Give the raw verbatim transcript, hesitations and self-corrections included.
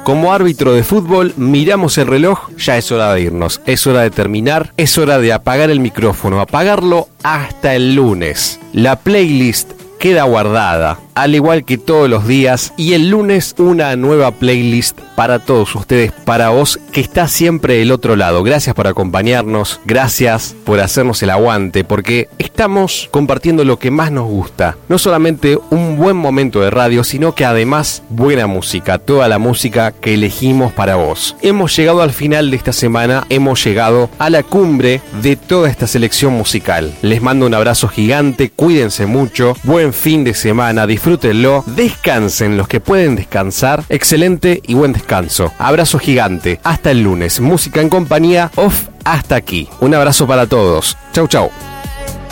Como árbitro de fútbol, miramos el reloj, ya es hora de irnos, es hora de terminar, es hora de apagar el micrófono, apagarlo hasta el lunes. La playlist queda guardada, al igual que todos los días, y el lunes una nueva playlist para todos ustedes, para vos que estás siempre del otro lado. Gracias por acompañarnos, gracias por hacernos el aguante, porque estamos compartiendo lo que más nos gusta. No solamente un buen momento de radio, sino que además buena música, toda la música que elegimos para vos. Hemos llegado al final de esta semana, hemos llegado a la cumbre de toda esta selección musical. Les mando un abrazo gigante, cuídense mucho, buen fin de semana, disfrútenlo, descansen los que pueden descansar, excelente y buen descanso. Abrazo gigante, hasta el lunes. Música en compañía off hasta aquí. Un abrazo para todos. Chau chau.